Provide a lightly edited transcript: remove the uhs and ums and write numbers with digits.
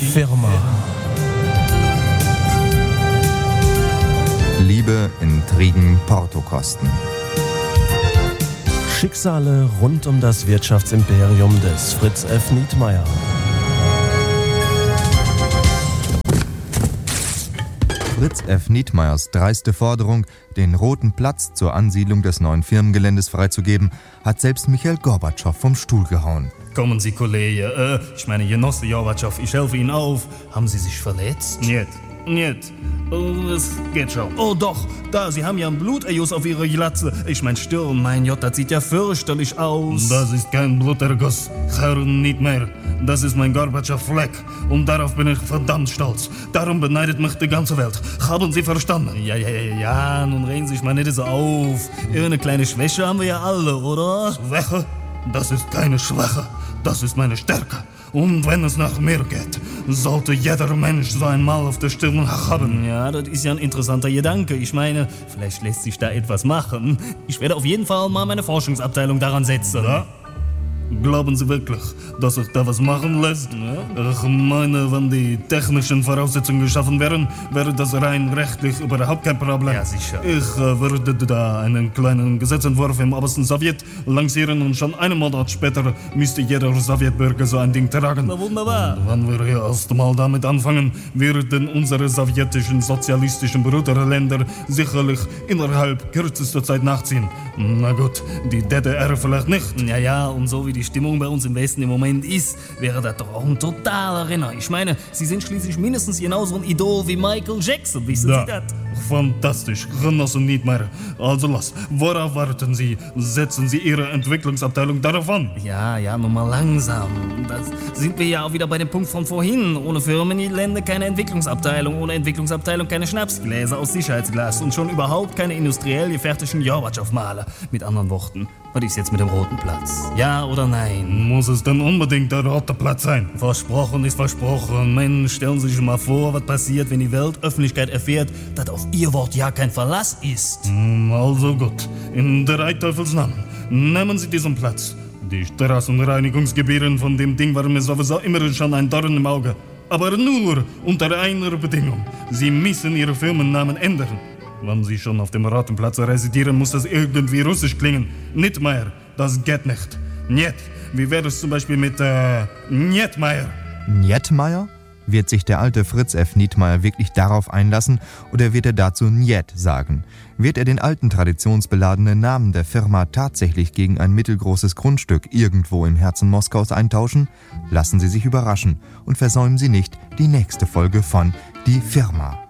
Firma. Liebe, Intrigen, Portokosten. Schicksale rund um das Wirtschaftsimperium des Fritz F. Nietmeyer. Fritz F. Nietmeyers dreiste Forderung, den Roten Platz zur Ansiedlung des neuen Firmengeländes freizugeben, hat selbst Michail Gorbatschow vom Stuhl gehauen. Kommen Sie, Kollege. Ich meine, Genosse Gorbatschow, ich helfe Ihnen auf. Haben Sie sich verletzt? Niet. Es geht schon. Oh doch, da, Sie haben ja ein Bluterguss auf Ihrer Glatze. Ich mein Stirn, mein Gott, das sieht ja fürchterlich aus. Das ist kein Bluterguss, Herr Nietmeyer. Das ist mein Gorbatschow-Fleck. Und darauf bin ich verdammt stolz. Darum beneidet mich die ganze Welt. Haben Sie verstanden? Ja, nun regen Sie sich mal nicht so auf. Irgendeine kleine Schwäche haben wir ja alle, oder? Schwäche? Das ist keine Schwäche. Das ist meine Stärke. Und wenn es nach mir geht, sollte jeder Mensch so einmal auf der Stirn haben. Ja, das ist ja ein interessanter Gedanke. Ich meine, vielleicht lässt sich da etwas machen. Ich werde auf jeden Fall mal meine Forschungsabteilung daran setzen. Ja? Glauben Sie wirklich, dass sich da was machen lässt? Ja. Ich meine, wenn die technischen Voraussetzungen geschaffen wären, wäre das rein rechtlich überhaupt kein Problem. Ja, sicher. Ich würde da einen kleinen Gesetzentwurf im obersten Sowjet lancieren und schon einen Monat später müsste jeder Sowjetbürger so ein Ding tragen. Na wunderbar. Und wenn wir hier erst mal damit anfangen, würden unsere sowjetischen sozialistischen Bruderländer sicherlich innerhalb kürzester Zeit nachziehen. Na gut, die DDR vielleicht nicht. Ja, und so wie die Stimmung bei uns im Westen im Moment ist, wäre das doch auch ein totaler Renner. Ich meine, Sie sind schließlich mindestens genauso ein Idol wie Michael Jackson, wissen Sie das? Fantastisch, Genosse Nietmeyer. Also los, worauf warten Sie? Setzen Sie Ihre Entwicklungsabteilung darauf an. Ja, nur mal langsam. Da sind wir ja auch wieder bei dem Punkt von vorhin. Ohne Firmengelände keine Entwicklungsabteilung, ohne Entwicklungsabteilung keine Schnapsgläser aus Sicherheitsglas und schon überhaupt keine industriell gefertigten Gorbatschow-Maler. Mit anderen Worten, was ist jetzt mit dem Roten Platz? Ja oder nein? Muss es denn unbedingt der Rote Platz sein? Versprochen ist versprochen. Mensch, stellen Sie sich mal vor, was passiert, wenn die Weltöffentlichkeit erfährt, dass auf Ihr Wort ja kein Verlass ist. Also gut, in drei Teufels Namen. Nehmen Sie diesen Platz. Die Straßenreinigungsgebühren von dem Ding waren mir sowieso immer schon ein Dorn im Auge. Aber nur unter einer Bedingung. Sie müssen Ihre Firmennamen ändern. Wenn Sie schon auf dem Roten Platz residieren, muss das irgendwie russisch klingen. Nietmeyer, das geht nicht. Niet. Wie wäre es zum Beispiel mit Nietmeyer? Nietmeyer? Wird sich der alte Fritz F. Nietmeyer wirklich darauf einlassen oder wird er dazu Niet sagen? Wird er den alten traditionsbeladenen Namen der Firma tatsächlich gegen ein mittelgroßes Grundstück irgendwo im Herzen Moskaus eintauschen? Lassen Sie sich überraschen und versäumen Sie nicht die nächste Folge von Die Firma.